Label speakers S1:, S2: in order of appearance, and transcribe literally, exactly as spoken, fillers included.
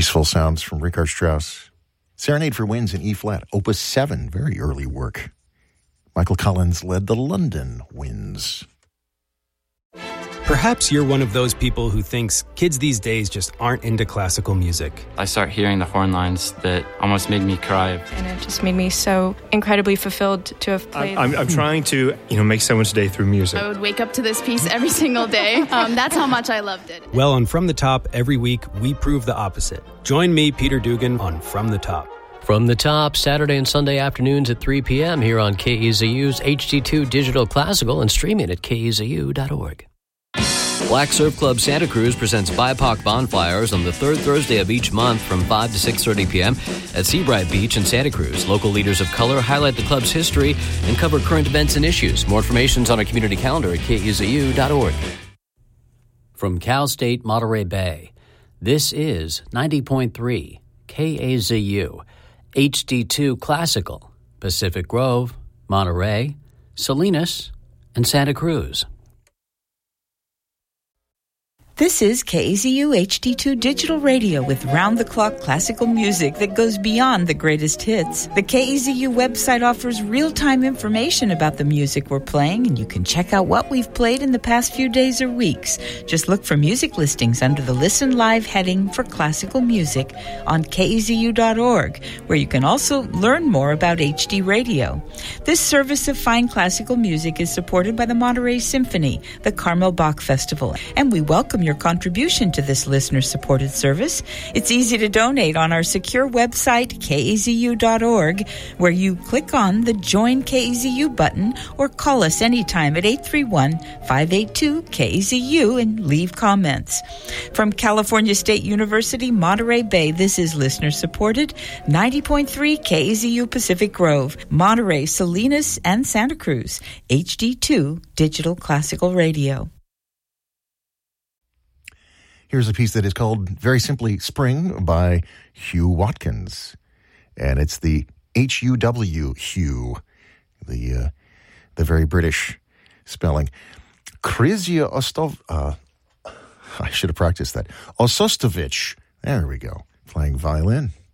S1: Peaceful sounds from Richard Strauss. Serenade for Winds in E-flat, Opus seven, very early work. Michael Collins led the London Winds.
S2: Perhaps you're one of those people who thinks kids these days just aren't into classical music.
S3: I start hearing the horn lines that almost made me cry.
S4: And it just made me so incredibly fulfilled to have played.
S5: I'm, I'm, I'm trying to, you know, make someone's day through music.
S6: I would wake up to this piece every single day. Um, that's how much I loved it.
S2: Well, on From the Top, every week, we prove the opposite. Join me, Peter Dugan, on From the Top.
S7: From the Top, Saturday and Sunday afternoons at three p.m. here on K E Z U's H D two Digital Classical and streaming at K E Z U dot org. Black Surf Club Santa Cruz presents B I P O C Bonfires on the third Thursday of each month from five to six thirty p.m. at Seabright Beach in Santa Cruz. Local leaders of color highlight the club's history and cover current events and issues. More information is on our community calendar at K E Z U dot org. From Cal State Monterey Bay, this is ninety point three K A Z U, H D two Classical, Pacific Grove, Monterey, Salinas, and Santa Cruz.
S8: This is K A Z U H D two Digital Radio with round-the-clock classical music that goes beyond the greatest hits. The K A Z U website offers real-time information about the music we're playing, and you can check out what we've played in the past few days or weeks. Just look for music listings under the Listen Live heading for classical music on K E Z U dot org, where you can also learn more about H D radio. This service of fine classical music is supported by the Monterey Symphony, the Carmel Bach Festival, and we welcome your contribution to this listener-supported service. It's easy to donate on our secure website, K A Z U dot org, where you click on the Join K A Z U button or call us anytime at eight three one, five eight two, K A Z U and leave comments. From California State University, Monterey Bay, this is listener-supported ninety point three K A Z U Pacific Grove, Monterey, Salinas, and Santa Cruz, H D two Digital Classical Radio.
S1: Here's a piece that is called, very simply, Spring by Hugh Watkins. And it's the H U W Hugh, the uh, the very British spelling. Krysia Ostov... Uh, I should have practiced that. Osostovich. There we go. Playing violin.